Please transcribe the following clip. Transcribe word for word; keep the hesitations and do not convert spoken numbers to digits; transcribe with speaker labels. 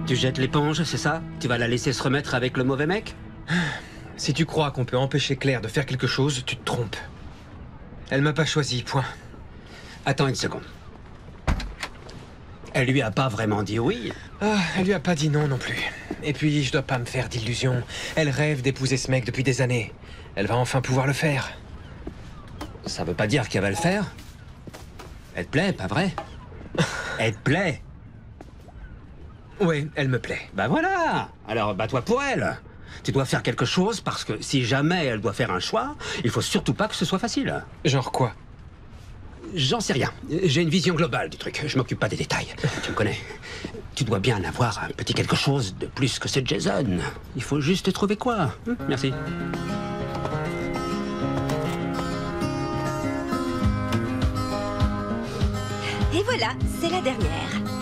Speaker 1: Tu jettes l'éponge, c'est ça? Tu vas la laisser se remettre avec le mauvais mec?
Speaker 2: Si tu crois qu'on peut empêcher Claire de faire quelque chose, tu te trompes. Elle m'a pas choisi, point.
Speaker 1: Attends une seconde. Elle lui a pas vraiment dit oui?
Speaker 2: Ah, elle lui a pas dit non non plus. Et puis, je dois pas me faire d'illusions. Elle rêve d'épouser ce mec depuis des années. Elle va enfin pouvoir le faire.
Speaker 1: Ça veut pas dire qu'elle va le faire. Elle te plaît, pas vrai? Elle te plaît?
Speaker 2: Oui, elle me plaît.
Speaker 1: Bah voilà. Alors bats-toi pour elle. Tu dois faire quelque chose parce que si jamais elle doit faire un choix, il faut surtout pas que ce soit facile.
Speaker 2: Genre quoi?
Speaker 1: J'en sais rien. J'ai une vision globale du truc. Je m'occupe pas des détails. Tu me connais. Tu dois bien avoir un petit quelque chose de plus que ce Jason. Il faut juste trouver quoi. Merci.
Speaker 3: Et voilà, c'est la dernière.